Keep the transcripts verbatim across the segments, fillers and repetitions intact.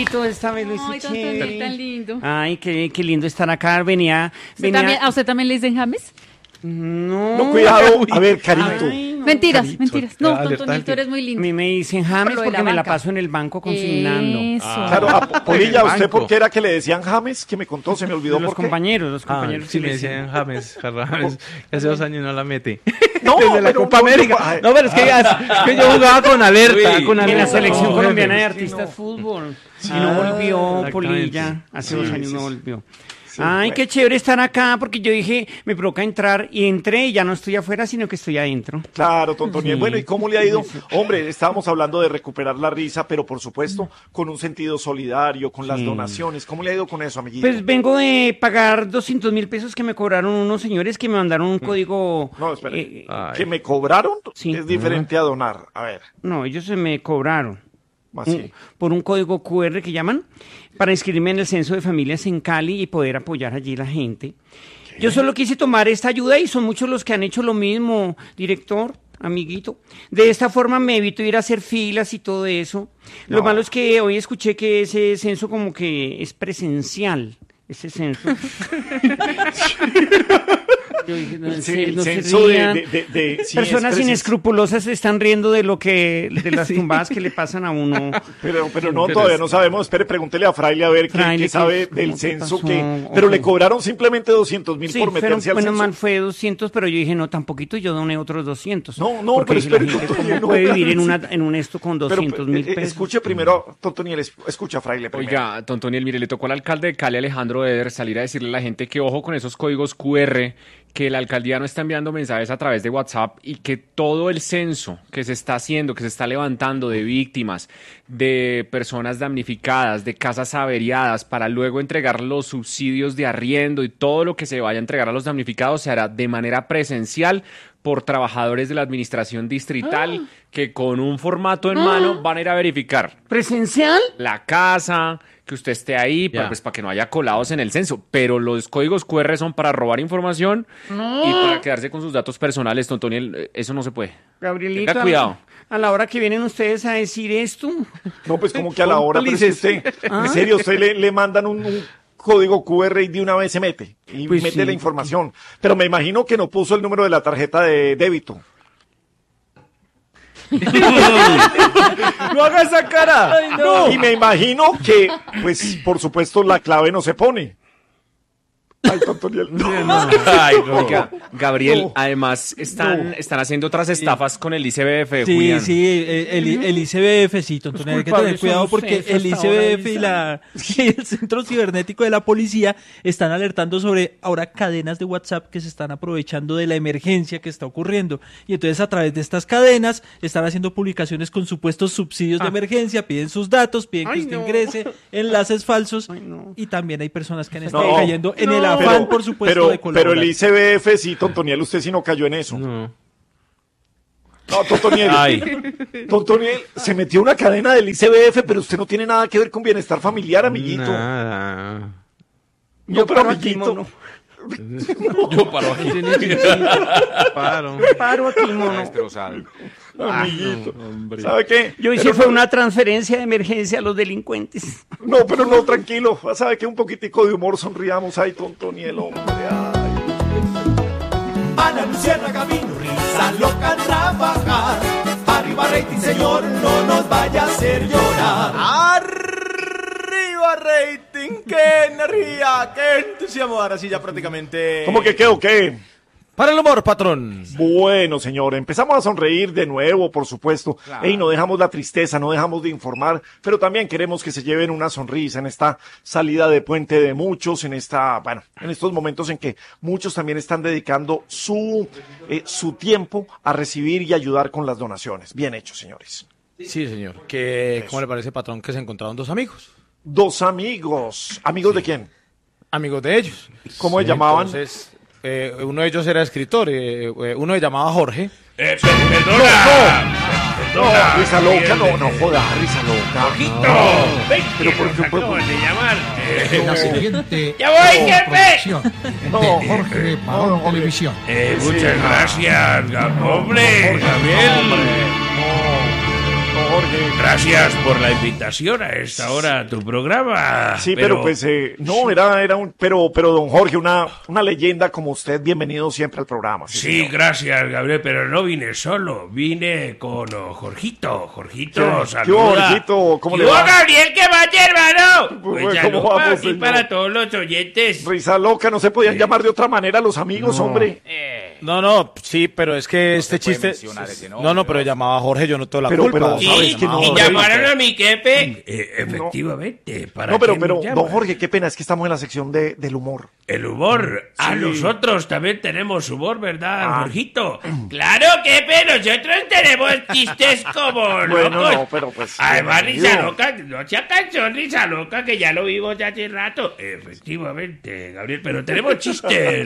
Gabrielito, esta vez lo hice Ay, chévere. Tontonil, tan lindo. Ay, qué, qué lindo estar acá. Venía, ¿Usted venía... también- ¿A usted también le dicen James? No, No, cuidado. A ver, Carito. Ay, no. Mentiras, Carito, mentiras. No, alerta Tontonil, tú anti- eres muy A lindo. mí me dicen James Por lo de porque la me la banca. paso en el banco consignando. Eso. Claro, a Polilla, El ¿usted banco. por qué era que le decían James? Que me contó, se me olvidó De los por qué. compañeros, los Ah, compañeros. sí que me le decían James, James, que hace dos años no la mete. No, Desde la pero Copa no, América. ay. No, pero es que, ya- que yo jugaba con alerta, Uy, con en alerta. la selección No, colombiana de jefe. artistas fútbol. Sí. Y no Ah, volvió exactamente. Polilla. Hace dos Sí, años sí, no sí. volvió. Sí, Ay, bueno. qué chévere estar acá, porque yo dije, me provoca entrar y entré y ya no estoy afuera, sino que estoy adentro. Claro, Tontoniel. Sí. Bueno, ¿y cómo le ha ido? Hombre, estábamos hablando de recuperar la risa, pero por supuesto con un sentido solidario, con las Sí. donaciones. ¿Cómo le ha ido con eso, amiguito? Pues vengo de pagar doscientos mil pesos que me cobraron unos señores que me mandaron un código. No, espera. eh, Ay. ¿Que me cobraron? Sí. Es diferente a donar. A ver, no, ellos se me cobraron. así. un- por un código cu erre que llaman, para inscribirme en el censo de familias en Cali y poder apoyar allí la gente. Yo solo quise tomar esta ayuda y son muchos los que han hecho lo mismo, director, amiguito. De esta forma me evito ir a hacer filas y todo eso. Lo No. malo es que hoy escuché que ese censo como que es presencial, ese censo. Yo dije, no, El se- ce- el no se censo de- rían. de- de- de- sí, Personas es presen- inescrupulosas se están riendo de lo que, de las tumbadas que le pasan a uno. Pero, pero no, Pero todavía es- no sabemos. Espere, pregúntele a Fraile a ver qué, Fraile, qué ¿qué- sabe cómo del te censo. pasó? Que, pero Ok. le cobraron simplemente doscientos mil Sí, por pero, meterse al bueno, censo. mal fue doscientos, pero yo dije, no, tan poquito, yo doné otros doscientos. No, no, Porque pero dije, la espere, gente, doctor, ¿cómo no, puede no, vivir en, sí. una, en un esto con Pero, doscientos mil eh, pesos? Escuche primero, Tontoniel, es- escucha a Fraile primero. Oiga, Tontoniel, mire, le tocó al alcalde de Cali, Alejandro Eder, salir a decirle a la gente que ojo con esos códigos cu erre, que la alcaldía no está enviando mensajes a través de WhatsApp y que todo el censo que se está haciendo, que se está levantando de víctimas, de personas damnificadas, de casas averiadas, para luego entregar los subsidios de arriendo y todo lo que se vaya a entregar a los damnificados se hará de manera presencial por trabajadores de la administración distrital que con un formato en mano van a ir a verificar ¿Presencial? la casa, que usted esté ahí, para, Ya. pues, para que no haya colados en el censo. Pero los códigos cu erre son para robar información y para quedarse con sus datos personales, Tontoniel. eh, Eso no se puede. Gabrielito, Tenga cuidado. A, a la hora que vienen ustedes a decir esto, No, pues como que a la hora, pero es que usted, en serio, usted le, le mandan un, un código cu erre y de una vez se mete y Pues mete sí. la información. Pero me imagino que no puso el número de la tarjeta de débito. ¡No haga esa cara! Y me imagino que, pues, por supuesto, la clave no se pone. Ay, Tontoniel. Ay, no. Oiga, Gabriel, No. además están, No. están haciendo otras estafas con el I C B F, Sí, Julián. sí, el, el, el I C B F, sí, Tontonel, hay que tener culpables cuidado son porque ustedes el hasta I C B F ahora, y, la, y el Centro Cibernético de la Policía están alertando sobre ahora cadenas de WhatsApp que se están aprovechando de la emergencia que está ocurriendo. Y entonces a través de estas cadenas están haciendo publicaciones con supuestos subsidios de emergencia, piden sus datos, piden que Ay, usted no. ingrese, enlaces falsos. Ay, no. Y también hay personas que han estado No. cayendo en el No. afán, Pero, por supuesto, pero, de colaborar. pero el I C B F, sí, Tontoniel, usted sí no cayó en eso. No. No, Tontoniel. Ay. Tontoniel, se metió una cadena del I C B F, pero usted no tiene nada que ver con bienestar familiar, amiguito. Nada. No, Yo pero paro aquí, amiguito. mono. Yo paro aquí. Paro. Paro aquí, mono. Destrozado. Amiguito. hombre. ¿Sabe qué? Yo hice Pero fue no- una transferencia de emergencia a los delincuentes. No, pero no, tranquilo. ¿Sabe qué? Un poquitico de humor, sonriamos. Ay, Tontoniel, hombre. Ay. Ana Luciana Camino, risa loca trabajar. Arriba rating, señor, no nos vaya a hacer llorar. Arriba rating, qué energía, qué entusiasmo. Ahora sí ya prácticamente... ¿Cómo que qué o qué? Para el humor, patrón. Bueno, señor, empezamos a sonreír de nuevo, por supuesto. Ey, no dejamos la tristeza, no dejamos de informar, pero también queremos que se lleven una sonrisa en esta salida de puente de muchos, en esta, bueno, en estos momentos en que muchos también están dedicando su, eh, su tiempo a recibir y ayudar con las donaciones. Bien hecho, señores. Sí, señor. Que, ¿cómo le parece, patrón, que se encontraron dos amigos? Dos amigos. ¿Amigos de quién? Amigos de ellos. ¿Cómo se llamaban? Entonces, eh, uno de ellos era escritor, eh, eh, uno se llamaba Jorge. Eh, per- perdona. No, risa loca, no, no joda, risa loca. No, ven, Pero que por nos qué- por- acaban de llamar. Eh, La siguiente ¡Ya voy, jefe! producción No, de Jorge, Jorge no, Barón Jorge. Televisión. eh, Sí, muchas no. gracias, Gab- hombre, Jorge, Gabriel. no, hombre, no, no, Jorge. Gracias por la invitación a esta hora a tu programa. Sí, pero, pues, eh, no, era, era un, pero, pero don Jorge, una, una leyenda como usted, bienvenido siempre al programa. Sí, Sí, señor. gracias, Gabriel, pero no vine solo, vine con oh, Jorgito. Jorgito, ¿Qué- qué saluda. hubo, Jorgito? ¿Cómo ¿Qué le hubo, va? Gabriel? ¿Qué más, hermano? Pues, Pues ¿cómo saluda vamos, aquí señor? para todos los oyentes. Risa loca, no se podían llamar de otra manera los amigos, hombre. No, no, sí, pero es que este chiste... No, no, pero llamaba a Jorge, yo no tengo la Pero- culpa. pero, Sí, ¿sabes que no, y Jorge? llamaron a mi jefe. Eh, efectivamente, ¿para No, pero, qué pero, nos llaman? don Jorge, qué pena, es que estamos en la sección de, del humor. El humor. Ah, Sí. nosotros también tenemos humor, ¿verdad, Ah. Jorgito? Claro que, pero nosotros tenemos chistes como Bueno, locos. no, pero pues, Además, bienvenido. risa loca, no sea canción, risa loca, que ya lo vimos ya hace rato. Efectivamente, Gabriel, pero tenemos chistes.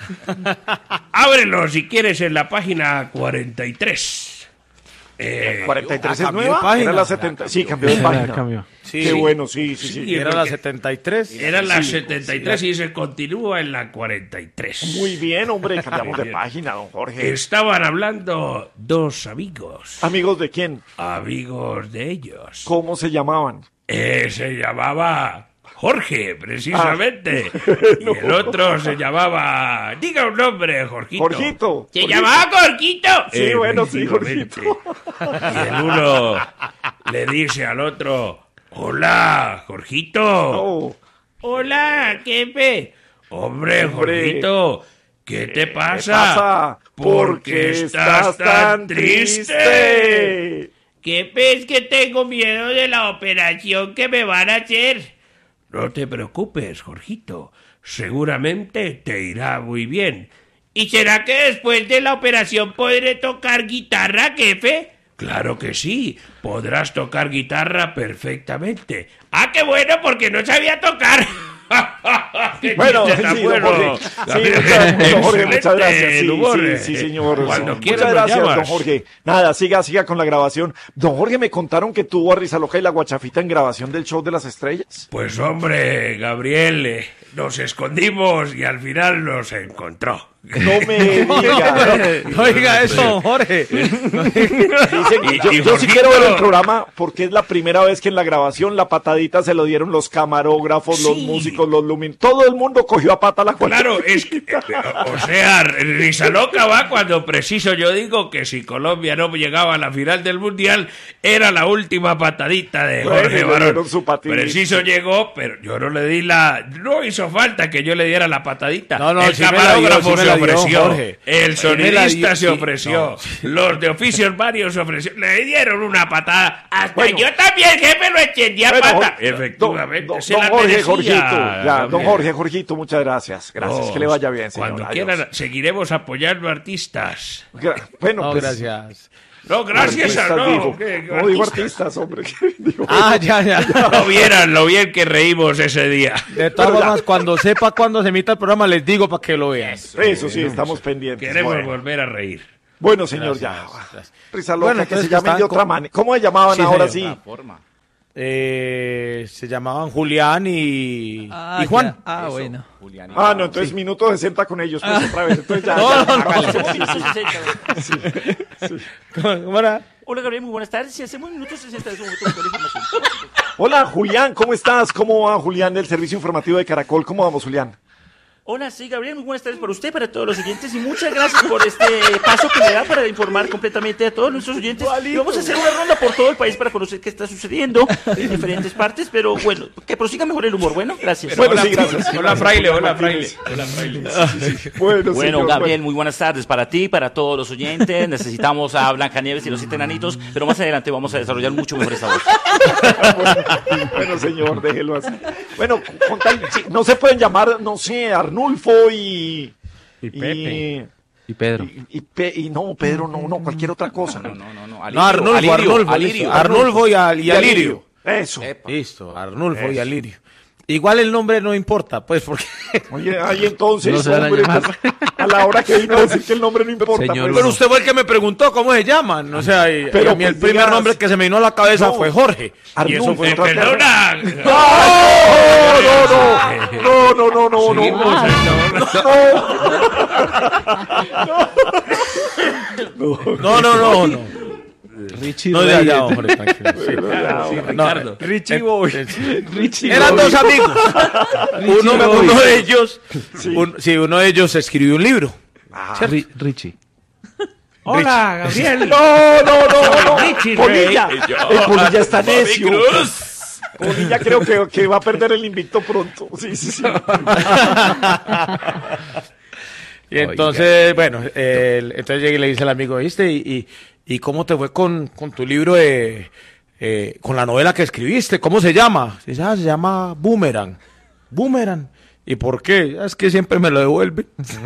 Ábrelo si quieres en la página cuarenta y tres. Eh, cuarenta y tres Ah, es cambió de nueva. página. Era la setenta. Sí, cambió de página. cambió. Sí, Qué sí. bueno, sí, sí, sí. Sí, Era la porque- setenta y tres. Era la setenta y tres y se continúa en la cuarenta y tres. Muy bien, hombre, cambiamos Muy de bien. página, don Jorge. Estaban hablando dos amigos, ¿Amigos de quién? amigos de ellos. ¿Cómo se llamaban? Eh, se llamaba Jorge, precisamente. Ah. Y el otro se llamaba... Diga un nombre, Jorgito. Jorgito. ¿Se Jorgito. llamaba Jorgito? Sí, bueno, sí, Efectivamente. Y el uno le dice al otro... Hola, Jorgito. Oh, Hola, jefe. Hombre, Hombre. Jorgito, ¿qué te pasa? pasa? ¿Por qué estás tan triste? ¿Qué ves que tengo miedo de la operación que me van a hacer? No te preocupes, Jorgito. Seguramente te irá muy bien. ¿Y será que después de la operación podré tocar guitarra, jefe? Claro que sí, podrás tocar guitarra perfectamente. ¡Ah, qué bueno, porque no sabía tocar! ¡Qué Bueno, chiste tan sí, don bueno! Jorge. Sí, muchas, don Jorge, muchas Excelente gracias. Sí, el humor, sí, eh. sí, señor. Cuando Sí. quieras Muchas me gracias, llamas. don Jorge. Nada, siga, siga con la grabación. Don Jorge, me contaron que tuvo a Risa Loca y la Guachafita en grabación del Show de las Estrellas. Pues hombre, Gabriel, eh, nos escondimos y al final nos encontró. No me diga. No diga eso, don Jorge. Dicen, Y- yo, y yo sí Jorgito- quiero ver el programa porque es la primera vez que en la grabación la patadita se lo dieron los camarógrafos, los Sí. músicos, los lumin. Todo el mundo cogió a pata la Guachafita. Claro, es que, eh, o sea, risa loca va cuando preciso yo digo que si Colombia no llegaba a la final del Mundial, era la última patadita de Bueno, Jorge le Barón. dieron su patadita. Preciso llegó, pero yo no le di la... No hizo falta que yo le diera la patadita. No, no, el sí me la dio, camarógrafo sí me se la dio, ofreció, Jorge. el Sí me la dio, sonidista se sí, ofreció, no. los de oficios varios se ofreció, le dieron una patada. Hasta Bueno. yo también, jefe, lo extendí a Bueno, pata. Jorge, Efectivamente, don, se don la Jorge, merecía, Jorgito, ya, don Gabriel. Jorge, Jorgito, muchas gracias. Gracias, No, que le vaya bien, señor. Cuando Adiós. quieran, seguiremos apoyando artistas. Gra- Bueno, No, pues, gracias. No, gracias a artistas, no. digo. ¿qué- qué No digo artistas? artistas, hombre. Digo, Ah, ya, ya. No vieran lo bien que reímos ese día. De todas formas, cuando sepa cuándo se emita el programa, les digo para que lo vean. Eso sí, estamos pendientes. Queremos Bueno, volver a reír. Bueno, señor, ya. gracias. Risa loca, Bueno, que entonces se que llamen de estaban otra con- manera. ¿Cómo se llamaban Sí, ahora señor. sí? Eh, se llamaban Julián y, Ah, y Juan. ya. Ah, bueno. Ah, no, entonces minuto sesenta con ellos, pues otra vez. Entonces ya. No, ya, no, hágale. no. ¿Cómo era? Hola Gabriel, muy buenas tardes. Si hacemos minutos sesenta es un momento de información. Hola, Julián, ¿cómo estás? ¿Cómo va, Julián, del Servicio Informativo de Caracol? ¿Cómo vamos, Julián? Hola, sí, Gabriel, muy buenas tardes para usted, para todos los oyentes y muchas gracias por este paso que me da para informar completamente a todos nuestros oyentes. Y vamos a hacer una ronda por todo el país para conocer qué está sucediendo en diferentes partes, pero bueno, que prosiga mejor el humor. Bueno, gracias. Bueno, sí, gracias. Hola, fraile, hola, fraile. Hola, fraile. Bueno, Bueno, señor, Gabriel, muy buenas tardes para ti, para todos los oyentes. Necesitamos a Blancanieves y los siete enanitos, pero más adelante vamos a desarrollar mucho mejor esta voz. Bueno, bueno, señor, déjelo así. Bueno, con tal- sí, no se pueden llamar, no sé, Arnulfo y... Y Pepe. Y Pedro. Y, y Pe- y no, Pedro, no, no, cualquier otra cosa. No, no, no. No, Arnulfo, Alirio, Arnulfo, Alirio. listo. Arnulfo y, Al- y Y Alirio. Eso. Listo, Arnulfo y Alirio. Igual el nombre no importa, pues, porque... Oye, ahí entonces, No se van a hombre, llamar. pues, a la hora que vino a decir que el nombre no importa. Señor, pues. Pero usted fue el que me preguntó cómo se llaman. O sea, y, Pero y a mí el pues primer digas- nombre que se me vino a la cabeza No. fue Jorge. Y eso Arnulfo, fue Eh, otra terra- perdona. No, no, no, no, no, no, Seguimos, no, no, No, no, no, no. Richie no, ya, ya, hombre, tranquilo. Sí, sí, Ricardo. No, Richie Boy. Richie Eran Boy. dos amigos. uno, uno de ellos, sí. Un, sí, uno de ellos escribió un libro. Ah, Ri- Richie. Hola, Gabriel. No, no, no, no. Richie Polilla. Rey. El Polilla está necio. Polilla creo que, que va a perder el invicto pronto. Sí, sí, sí. Y entonces, bueno, eh, entonces llegué y le dice al amigo, ¿viste? Y, y, y ¿cómo te fue con, con tu libro de, eh, con la novela que escribiste? ¿Cómo se llama? Dice, ah, se llama Boomerang. Boomerang. ¿Y por qué? Es que siempre me lo devuelve.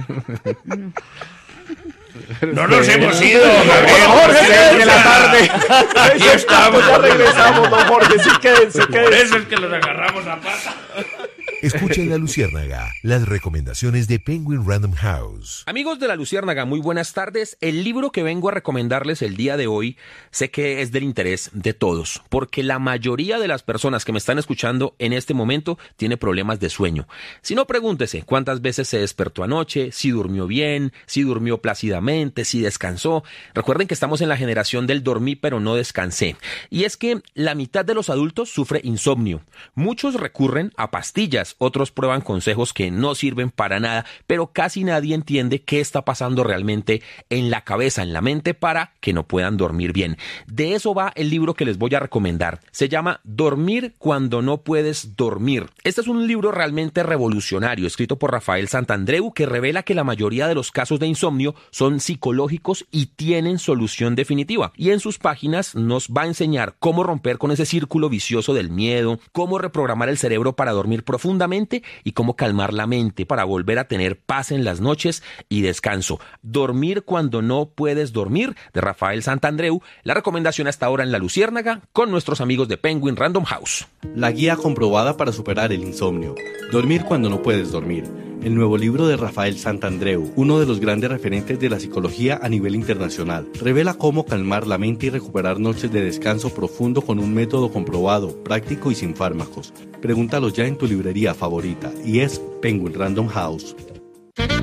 No nos hemos ido, Gabriel. Jorge, de la tarde. Aquí estamos. Ya regresamos, don Jorge. Sí, quédense, Por quédense. eso es que los agarramos a pata. Escuchen La Luciérnaga, las recomendaciones de Penguin Random House. Amigos de La Luciérnaga, muy buenas tardes. El libro que vengo a recomendarles el día de hoy sé que es del interés de todos, porque la mayoría de las personas que me están escuchando en este momento tiene problemas de sueño. Si no, pregúntese cuántas veces se despertó anoche, si durmió bien, si durmió plácidamente, si descansó. Recuerden que estamos en la generación del dormí pero no descansé. Y es que la mitad de los adultos sufre insomnio. Muchos recurren a pastillas, otros prueban consejos que no sirven para nada, pero casi nadie entiende qué está pasando realmente en la cabeza, en la mente, para que no puedan dormir bien. De eso va el libro que les voy a recomendar. Se llama Dormir cuando no puedes dormir. Este es un libro realmente revolucionario, escrito por Rafael Santandreu, que revela que la mayoría de los casos de insomnio son psicológicos y tienen solución definitiva. Y en sus páginas nos va a enseñar cómo romper con ese círculo vicioso del miedo, cómo reprogramar el cerebro para dormir profundamente y cómo calmar la mente para volver a tener paz en las noches y descanso. Dormir cuando no puedes dormir, de Rafael Santandreu. La recomendación hasta ahora en La Luciérnaga con nuestros amigos de Penguin Random House. La guía comprobada para superar el insomnio. Dormir cuando no puedes dormir. El nuevo libro de Rafael Santandreu, uno de los grandes referentes de la psicología a nivel internacional, revela cómo calmar la mente y recuperar noches de descanso profundo con un método comprobado, práctico y sin fármacos. Pregúntalo ya en tu librería favorita y es Penguin Random House.